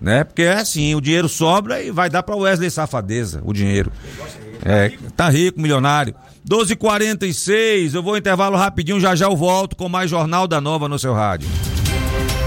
né? Porque é assim, o dinheiro sobra e vai dar pra Wesley Safadeza, o dinheiro. Tá rico, milionário. 12h46, eu vou intervalo rapidinho, já eu volto com mais Jornal da Nova no seu rádio.